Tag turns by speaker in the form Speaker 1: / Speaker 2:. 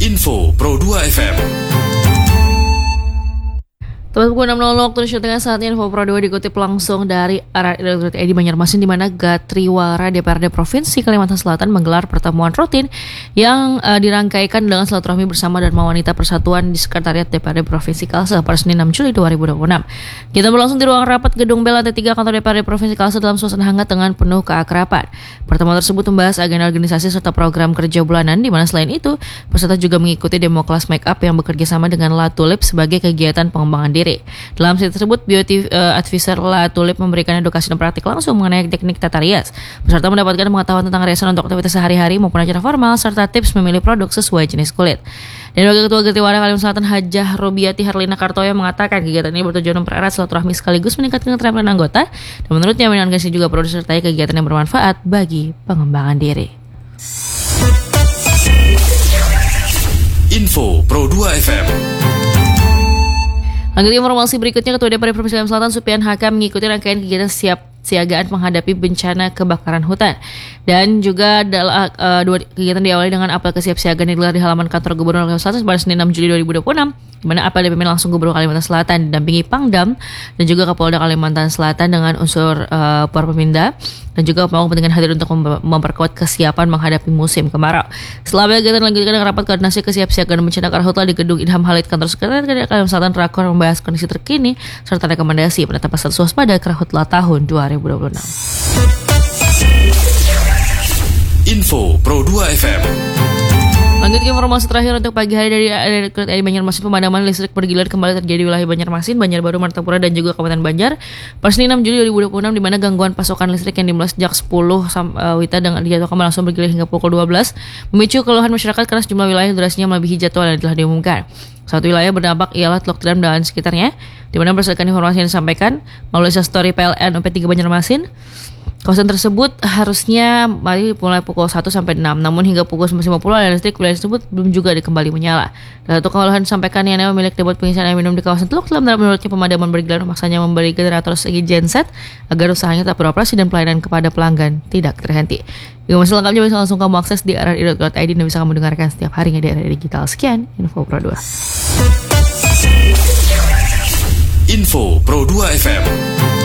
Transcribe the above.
Speaker 1: Info Pro 2 FM.
Speaker 2: Tepat pukul 6.00 waktu Indonesia Tengah, saatnya Info Pro 2 dikutip langsung dari RRI Banjarmasin, di mana Gatriwara DPRD Provinsi Kalimantan Selatan menggelar pertemuan rutin yang dirangkaikan dengan silaturahmi bersama Dharma Wanita Persatuan di Sekretariat DPRD Provinsi Kalsel pada Senin 6 Juli 2026. Kita berlangsung di ruang rapat Gedung B lantai 3 kantor DPRD Provinsi Kalsel dalam suasana hangat dengan penuh keakraban. Pertemuan tersebut membahas agenda organisasi serta program kerja bulanan, di mana selain itu peserta juga mengikuti demo kelas make up yang bekerja sama dengan La Tulip sebagai kegiatan pengembangan diri. Dalam sesi tersebut, beauty advisor La Tulip memberikan edukasi dan praktik langsung mengenai teknik tata rias. Peserta mendapatkan pengetahuan tentang riasan untuk aktivitas sehari-hari maupun acara formal, serta tips memilih produk sesuai jenis kulit. Dan Wakil Ketua Gatriwara Kalimantan Selatan Hajah Robiati Herlina Kartoyo mengatakan kegiatan ini bertujuan mempererat silaturahmi sekaligus meningkatkan keterampilan anggota, dan menurutnya organisasi juga perlu disertai kegiatan yang bermanfaat bagi pengembangan diri.
Speaker 1: Info Pro 2 FM.
Speaker 2: Lanjut informasi berikutnya, Ketua DPRD Provinsi Kalimantan Selatan Supian Haka mengikuti rangkaian kegiatan siagaan menghadapi bencana kebakaran hutan. Dan juga dua kegiatan diawali dengan apel kesiapsiagaan yang digelar di halaman kantor Gubernur Kalimantan Selatan pada Senin 6 Juli 2026, di mana apel dipimpin langsung Gubernur Kalimantan Selatan didampingi Pangdam dan juga Kapolda Kalimantan Selatan dengan unsur Porpemda, dan juga pemangku kepentingan hadir untuk memperkuat kesiapan menghadapi musim kemarau. Setelah kegiatan dilanjutkan dengan rapat koordinasi kesiapsiagaan bencana karhutla di Gedung Idham Halid kantor Sekretariat Kalimantan Selatan. Rakor membahas kondisi terkini serta rekomendasi penetapan status waspada karhutla tahun 2026.
Speaker 1: Info Pro 2 FM.
Speaker 2: Lanjut ke informasi terakhir untuk pagi hari dari RRI Banjarmasin. Pemadaman listrik bergilir kembali terjadi di wilayah Banjarmasin, Banjarbaru, Martapura, dan juga Kabupaten Banjar pada Senin 6 Juli 2026, di mana gangguan pasokan listrik yang dimulai sejak 10 WITA dengan dijadwalkan langsung bergilir hingga pukul 12 memicu keluhan masyarakat karena sejumlah wilayah durasinya melebihi jadwal yang telah diumumkan. Satu wilayah berdampak ialah Teluk Tiram dan sekitarnya, di mana berdasarkan informasi yang disampaikan melalui story PLN UP3 Banjarmasin, kawasan tersebut harusnya mulai pukul 1 sampai 6, namun hingga pukul 9.50 aliran listrik wilayah tersebut belum juga kembali menyala. Dan satu keluhan disampaikan yang pemilik depot pengisian air minum di kawasan Teluk Tiram, dan menurutnya pemadaman bergelar maksanya memberi generator segi genset agar usahanya tetap beroperasi dan pelayanan kepada pelanggan tidak terhenti. Informasi lengkapnya bisa langsung kamu akses di rri.id dan bisa kamu dengarkan setiap harinya di RRI Digital. Sekian Info Pro 2.
Speaker 1: Info Pro 2 FM.